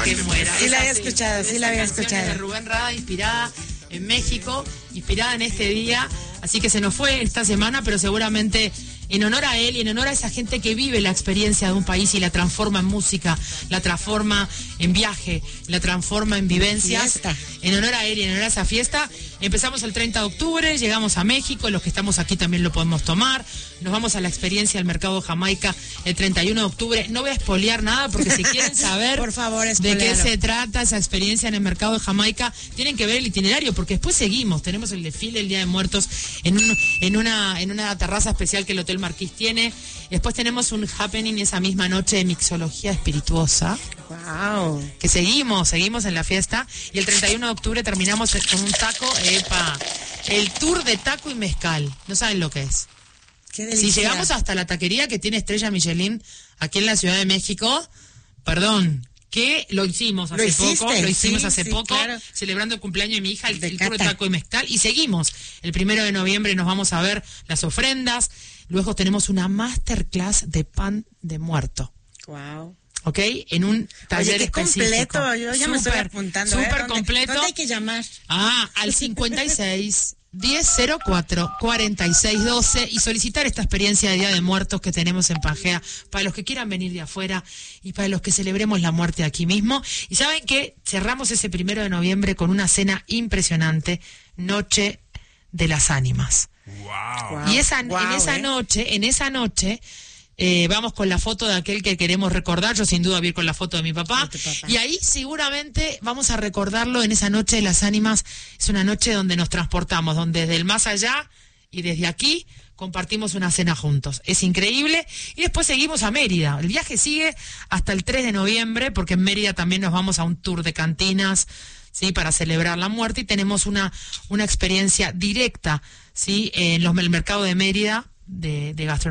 Que muera. Sí la había escuchado, sí la había escuchado. De Rubén Rada, inspirada en México, inspirada en este día. Así que se nos fue esta semana, pero seguramente en honor a él y en honor a esa gente que vive la experiencia de un país y la transforma en música, la transforma en viaje, la transforma en vivencias. Fiesta. En honor a él y en honor a esa fiesta, empezamos el 30 de octubre, llegamos a México, los que estamos aquí también lo podemos tomar. Nos vamos a la experiencia del mercado de Jamaica el 31 de octubre. No voy a espolear nada porque si quieren saber por favor, de qué se trata esa experiencia en el mercado de Jamaica, tienen que ver el itinerario porque después seguimos. Tenemos el desfile el Día de Muertos en una terraza especial que el Hotel Marquís tiene. Después tenemos un happening esa misma noche de mixología espirituosa. Wow. Que seguimos en la fiesta. Y el 31 de octubre terminamos con un taco, el tour de taco y mezcal. No saben lo que es. Qué delicia. Si llegamos hasta la taquería que tiene estrella Michelin aquí en la Ciudad de México, perdón, que lo hicimos hace poco, claro. Celebrando el cumpleaños de mi hija, el tour de Cata. taco y mezcal, y seguimos. El 1 de noviembre nos vamos a ver las ofrendas, luego tenemos una masterclass de pan de muerto. Wow. ¿Ok? En un taller Oye, qué específico. completo, yo ya me estoy apuntando. Súper completo. ¿Dónde hay que llamar? Al 56 1004 4612 y solicitar esta experiencia de Día de Muertos que tenemos en Pangea para los que quieran venir de afuera y para los que celebremos la muerte aquí mismo. Y saben que cerramos ese 1 de noviembre con una cena impresionante, Noche de las Ánimas. Wow. Y en esa noche vamos con la foto de aquel que queremos recordar. Yo sin duda voy a ir con la foto de mi papá. Y ahí seguramente vamos a recordarlo en esa noche de las ánimas. Es una noche donde nos transportamos, donde desde el más allá y desde aquí compartimos una cena juntos. Es increíble. Y después seguimos a Mérida. El viaje sigue hasta el 3 de noviembre, porque en Mérida también nos vamos a un tour de cantinas, ¿sí? Para celebrar la muerte. Y tenemos una experiencia directa, ¿sí? En el mercado de Mérida de gastronomía.